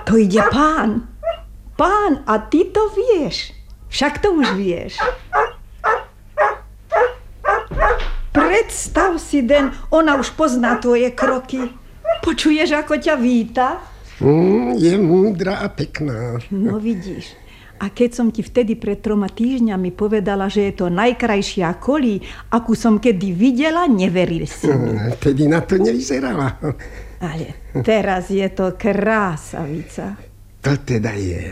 To ide pán. Pán, a ty to vieš. Však to už vieš. Predstav si, Den, ona už pozná tvoje kroky. Počuješ, ako ťa víta? Je múdra a pekná. No vidíš. A keď som ti vtedy pred 3 týždňami povedala, že je to najkrajšia kolí, akú som kedy videla, neveril si mi. Vtedy na to nevyzerala. Ale teraz je to krásavica. To teda je.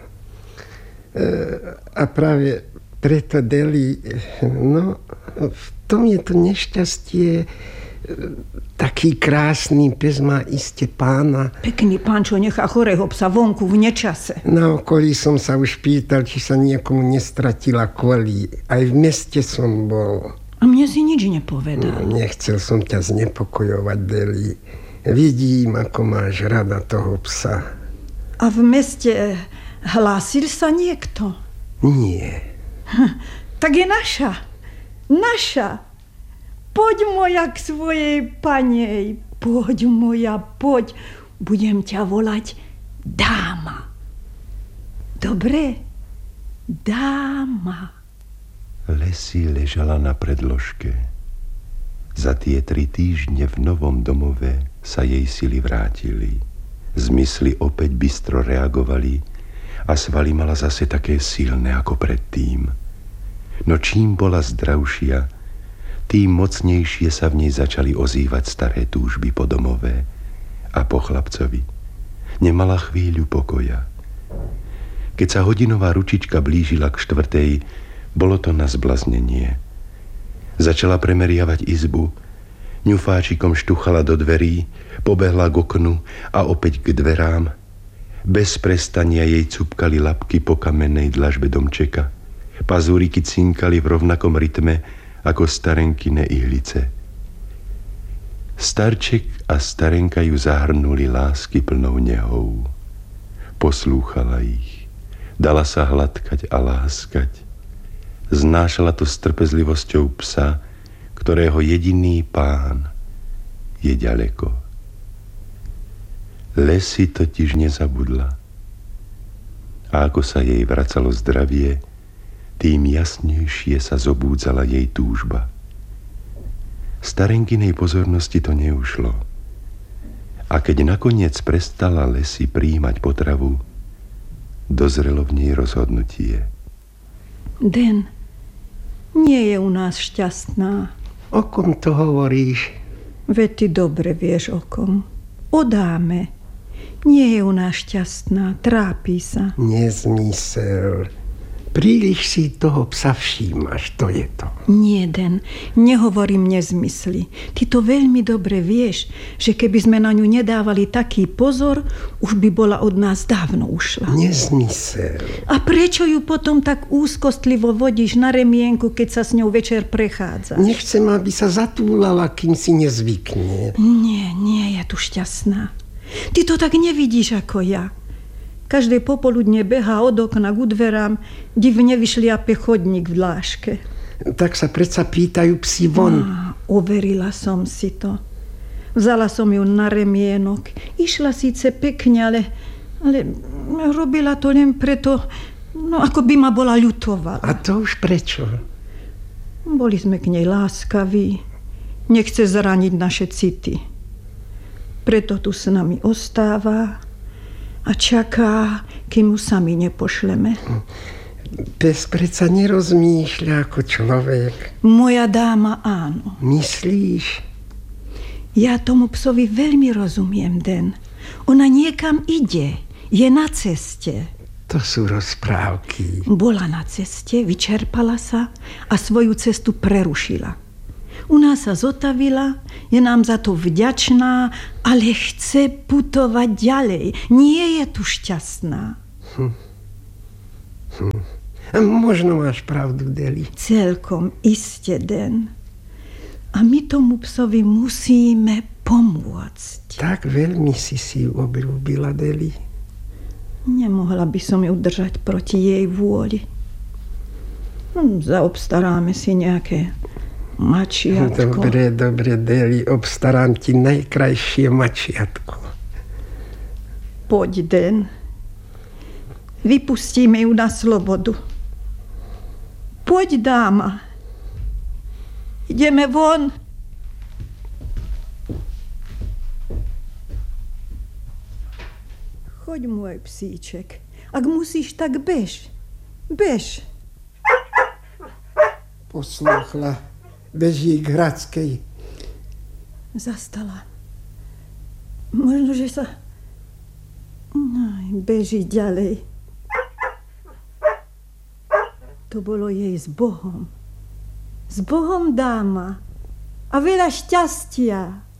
A práve preto, Deli, no, v tom je to nešťastie. Taký krásny pes má iste pána. Pekný pán, čo nechá chorého psa vonku v nečase. Na okolí som sa už pýtal, či sa niekomu nestratila kolí. Aj v meste som bol. A mne si nič nepovedal. Nechcel som ťa znepokojovať, Deli. Vidím, ako máš rada toho psa. A v meste hlásil sa niekto? Nie. Tak je naša. Naša. Poď moja k svojej panej. Poď moja, poď. Budem ťa volať dáma. Dobre? Dáma. Lesy ležala na predložke. Za tie 3 týždne v novom domove sa jej sily vrátili. Zmysly opäť bystro reagovali a svaly mala zase také silné ako predtým. No čím bola zdravšia, tým mocnejšie sa v nej začali ozývať staré túžby po domové a po chlapcovi. Nemala chvíľu pokoja. Keď sa hodinová ručička blížila k 4:00, bolo to na zblaznenie. Začala premeriavať izbu, ňufáčikom štuchala do dverí, pobehla k oknu a opäť k dverám. Bez prestania jej cupkali labky po kamennej dlažbe domčeka. Pazúriky cinkali v rovnakom rytme ako starenkine ihlice. Starček a starenka ju zahrnuli lásky plnou nehou. Poslúchala ich, dala sa hladkať a láskať. Znášala to s trpezlivosťou psa, ktorého jediný pán je ďaleko. Lesy totiž nezabudla. A ako sa jej vracalo zdravie, tým jasnejšie sa zobúdzala jej túžba. Starenkinej pozornosti to neušlo. A keď nakoniec prestala Lesy prijímať potravu, dozrelo v nej rozhodnutie. Den, nie je u nás šťastná. O kom to hovoríš? Veď ty dobre vieš o kom. O dáme. Nie je u nás šťastná, trápi sa. Nezmysel. Príliš si toho psa všímaš, to je to. Nie, Den, nehovorím nezmysly. Ty to veľmi dobre vieš, že keby sme na ňu nedávali taký pozor, už by bola od nás dávno ušla. Nezmysel. A prečo ju potom tak úzkostlivo vodíš na remienku, keď sa s ňou večer prechádza? Nechcem, aby sa zatúlala, kým si nezvykne. Nie je tu šťastná. Ty to tak nevidíš ako ja. Každé popoludne behá od okna k dverám, divne vyšliape chodník v dláške. Tak sa predsa pýtajú psi von. Overila som si to. Vzala som ju na remienok. Išla síce pekne, ale robila to len preto, ako by ma bola ľutovala. A to už prečo? Boli sme k nej láskaví. Nechce zraniť naše city. Preto tu s nami ostáva a čaká, kým ju sami nepošleme. Pes predsa nerozmýšľa ako človek. Moja dáma áno. Myslíš? Ja tomu psovi veľmi rozumiem, Den. Ona niekam ide. Je na ceste. To sú rozprávky. Bola na ceste, vyčerpala sa a svoju cestu prerušila. U nás sa zotavila, je nám za to vďačná, ale chce putovať ďalej. Nie je tu šťastná. Možno máš pravdu, Deli. Celkom iste, Den. A my tomu psovi musíme pomôcť. Tak veľmi si ju obľúbila, Deli. Nemohla by som ju držať proti jej vôli. Zaobstaráme si nejaké mačiatko. Dobre, Deli, obstarám ti najkrajšie mačiatko. poď, Den. Vypustíme ju na slobodu. Poď, dáma. Ideme von. Choď, môj psíček. Ak musíš, tak bež. Bež. Posluchla. Beží k Hradskej. Zastala. Možno, že sa... beží ďalej. To bolo jej s Bohom. S Bohom, dáma. A veľa šťastia.